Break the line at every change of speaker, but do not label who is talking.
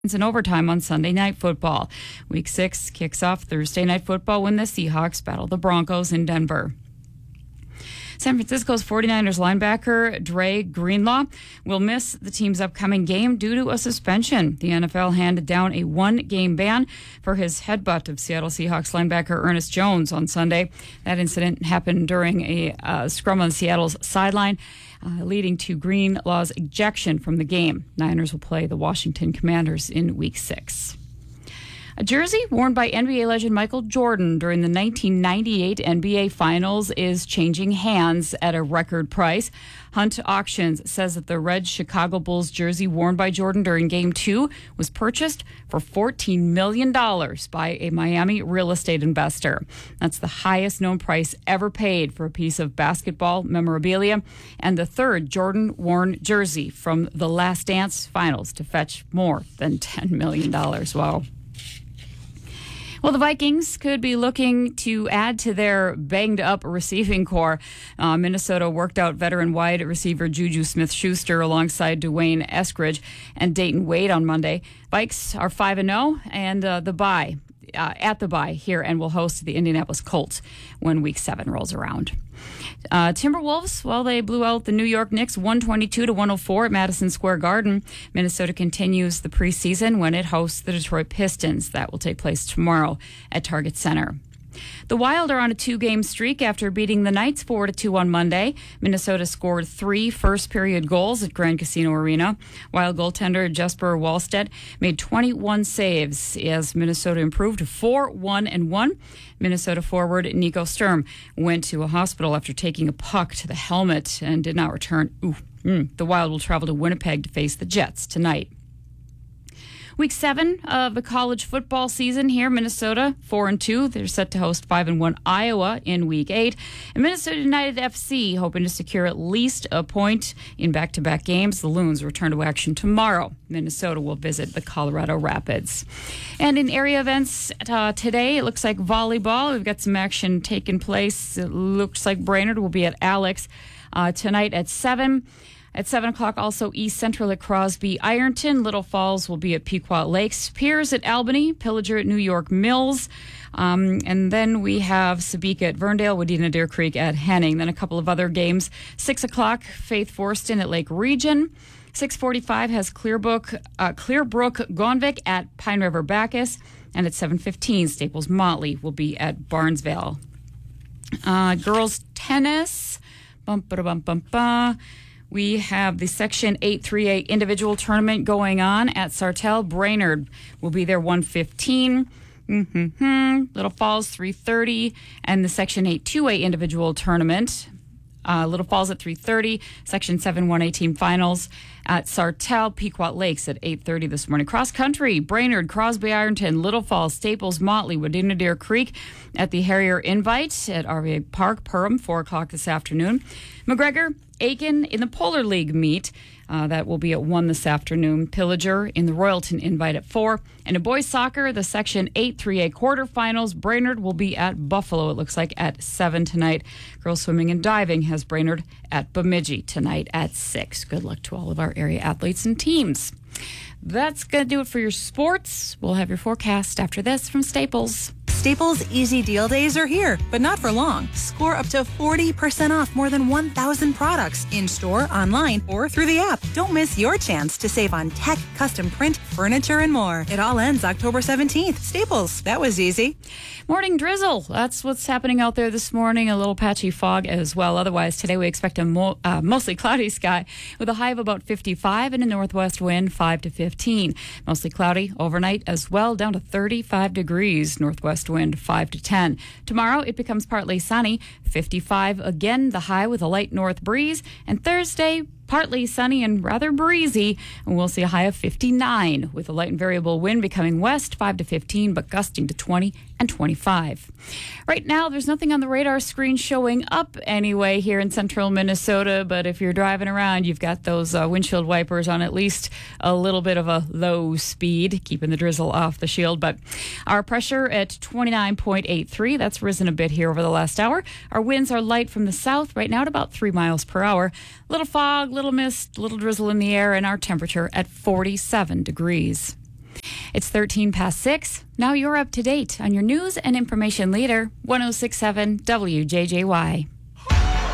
in overtime on Sunday Night Football. Week 6 kicks off Thursday Night Football when the Seahawks battle the Broncos in Denver. San Francisco's 49ers linebacker Dre Greenlaw will miss the team's upcoming game due to a suspension. The NFL handed down a one-game ban for his headbutt of Seattle Seahawks linebacker Ernest Jones on Sunday. That incident happened during a scrum on Seattle's sideline, leading to Greenlaw's ejection from the game. Niners will play the Washington Commanders in Week 6. A jersey worn by NBA legend Michael Jordan during the 1998 NBA Finals is changing hands at a record price. Hunt Auctions says that the red Chicago Bulls jersey worn by Jordan during Game 2 was purchased for $14 million by a Miami real estate investor. That's the highest known price ever paid for a piece of basketball memorabilia, and the third Jordan-worn jersey from the Last Dance Finals to fetch more than $10 million. Wow. Well, the Vikings could be looking to add to their banged-up receiving core. Minnesota worked out veteran wide receiver Juju Smith-Schuster alongside Dwayne Eskridge and Dayton Wade on Monday. Vikes are 5-0 and the bye here and will host the Indianapolis Colts when Week 7 rolls around. Timberwolves, well, they blew out the New York Knicks 122-104 at Madison Square Garden. Minnesota continues the preseason when it hosts the Detroit Pistons. That will take place tomorrow at Target Center. The Wild are on a 2-game streak after beating the Knights 4-2 on Monday. Minnesota scored 3 first-period goals at Grand Casino Arena. Wild goaltender Jesper Wallstedt made 21 saves as Minnesota improved to 4-1-1. Minnesota forward Nico Sturm went to a hospital after taking a puck to the helmet and did not return. The Wild will travel to Winnipeg to face the Jets tonight. Week 7 of the college football season here. Minnesota 4-2. They're set to host 5-1 Iowa in Week 8. And Minnesota United FC hoping to secure at least a point in back-to-back games. The Loons return to action tomorrow. Minnesota will visit the Colorado Rapids. And in area events today, it looks like volleyball. We've got some action taking place. It looks like Brainerd will be at Alex tonight at 7. At 7 o'clock, also East Central at Crosby Ironton. Little Falls will be at Pequot Lakes. Piers at Albany. Pillager at New York Mills. And then we have Sabika at Verndale. Wadena Deer Creek at Henning. Then a couple of other games. 6 o'clock, Faith Forston at Lake Region. 6:45 has Clearbrook Gonvick at Pine River Bacchus. And at 7:15, Staples Motley will be at Barnesville. Girls tennis. We have the Section 8 3A individual tournament going on at Sartell. Brainerd will be there 1:15. Little Falls 3:30. And the Section 8 2A individual tournament. Little Falls at 3:30. Section 7 1A team finals at Sartell. Pequot Lakes at 8:30 this morning. Cross country, Brainerd, Crosby Ironton, Little Falls, Staples, Motley, Wadena Deer Creek at the Harrier Invite at RVA Park, Perham, 4 o'clock this afternoon. McGregor, Aiken in the Polar League meet. That will be at 1 this afternoon. Pillager in the Royalton Invite at 4. And in boys soccer, the Section 8 3A quarterfinals. Brainerd will be at Buffalo, it looks like, at 7 tonight. Girls swimming and diving has Brainerd at Bemidji tonight at 6. Good luck to all of our area athletes and teams. That's going to do it for your sports. We'll have your forecast after this from Staples.
Staples Easy Deal Days are here, but not for long. Score up to 40% off more than 1,000 products in-store, online, or through the app. Don't miss your chance to save on tech, custom print, furniture, and more. It all ends October 17th. Staples, that was easy.
Morning drizzle. That's what's happening out there this morning. A little patchy fog as well. Otherwise, today we expect a mostly cloudy sky with a high of about 55 and a northwest wind 5 to 15. Mostly cloudy overnight as well, down to 35 degrees. Northwest wind 5 to 10. Tomorrow it becomes partly sunny, 55 again, the high with a light north breeze. And Thursday, partly sunny and rather breezy, and we'll see a high of 59 with a light and variable wind becoming west 5 to 15, but gusting to 20 and 25. Right now, there's nothing on the radar screen showing up anyway here in central Minnesota, but if you're driving around, you've got those windshield wipers on at least a little bit of a low speed, keeping the drizzle off the shield. But our pressure at 29.83, that's risen a bit here over the last hour. Our winds are light from the south right now at about 3 miles per hour. Little fog, little mist, little drizzle in the air, and our temperature at 47 degrees. It's 13 past 6. Now you're up to date on your news and information leader, 106.7 WJJY.